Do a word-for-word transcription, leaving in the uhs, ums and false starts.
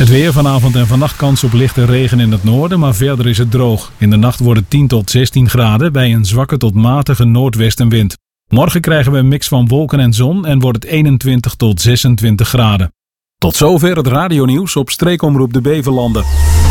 Het weer, vanavond en vannacht kans op lichte regen in het noorden, maar verder is het droog. In de nacht wordt het tien tot zestien graden bij een zwakke tot matige noordwestenwind. Morgen krijgen we een mix van wolken en zon en wordt het eenentwintig tot zesentwintig graden. Tot zover het radionieuws op Streekomroep de Beverlanden.